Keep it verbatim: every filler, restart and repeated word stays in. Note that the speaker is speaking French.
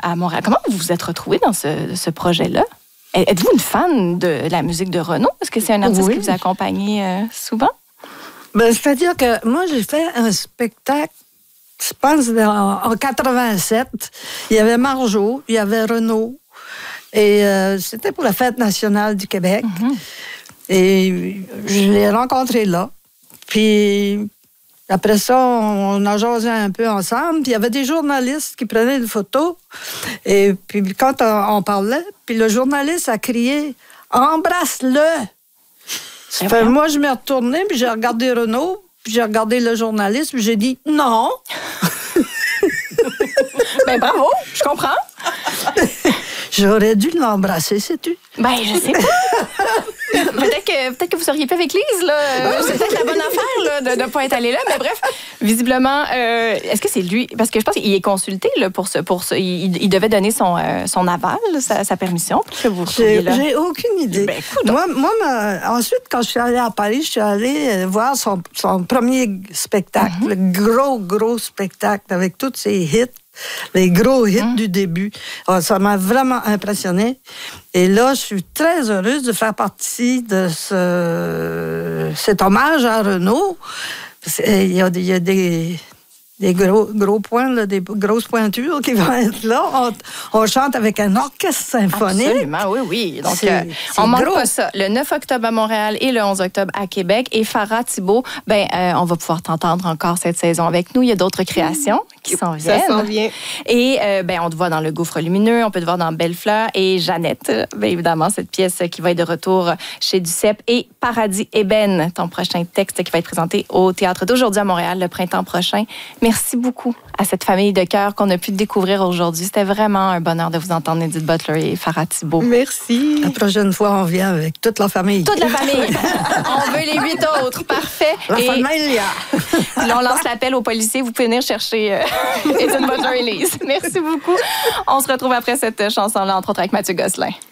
à Montréal. Comment vous vous êtes retrouvée dans ce, ce projet-là? Êtes-vous une fan de la musique de Renaud? Est-ce que c'est un artiste oui. qui vous a accompagné euh, souvent? Ben, c'est-à-dire que moi, j'ai fait un spectacle, je pense, en, en quatre-vingt-sept. Il y avait Marjo, il y avait Renaud. Et euh, c'était pour la Fête nationale du Québec. Mm-hmm. Et je l'ai rencontré là. Puis après ça, on a jasé un peu ensemble. Puis il y avait des journalistes qui prenaient des photos. Et puis quand on, on parlait, puis le journaliste a crié « Embrasse-le ». Fait, moi, je m'ai retournée, puis j'ai regardé Renaud, puis j'ai regardé le journaliste, puis j'ai dit « Non ». Ben bravo, je comprends. J'aurais dû l'embrasser, sais-tu? Ben, je sais pas. peut-être, que, peut-être que vous seriez plus avec Lise, là. C'est peut-être la bonne affaire, là, de ne pas être allé là. Mais bref, visiblement, euh, est-ce que c'est lui? Parce que je pense qu'il est consulté, là, pour ce... Pour ce il, il devait donner son, euh, son aval, sa, sa permission, pour que vous j'ai, là. J'ai aucune idée. Ben, moi, moi ma, ensuite, quand je suis allée à Paris, je suis allée voir son, son premier spectacle. Mm-hmm. Le gros, gros spectacle avec tous ses hits. Les gros hits mmh. du début. Alors, ça m'a vraiment impressionné. Et là, je suis très heureuse de faire partie de ce, cet hommage à Renaud. Il y a, il y a des, des gros, gros points, là, des grosses pointures qui vont être là. On, on chante avec un orchestre symphonique. Absolument, oui, oui. Donc, c'est, euh, c'est on ne manque pas ça. Le neuf octobre à Montréal et le onze octobre à Québec. Et Farah Thibault, ben, euh, on va pouvoir t'entendre encore cette saison avec nous. Il y a d'autres créations qui s'en viennent. Ça s'en vient. Et euh, ben, on te voit dans Le Gouffre lumineux, on peut te voir dans Belle Fleur et Jeannette, bien évidemment, cette pièce qui va être de retour chez Duceppe, et Paradis ébène, ton prochain texte qui va être présenté au Théâtre d'Aujourd'hui à Montréal le printemps prochain. Merci beaucoup à cette famille de cœur qu'on a pu découvrir aujourd'hui. C'était vraiment un bonheur de vous entendre, Edith Butler et Farah Thibault. Merci. La prochaine fois, on vient avec toute la famille. Toute la famille. On veut les huit autres. Parfait. La et famille, là, on lance l'appel aux policiers. Vous pouvez venir chercher euh, Edith Butler et Lise. Merci beaucoup. On se retrouve après cette chanson-là, entre autres avec Mathieu Gosselin.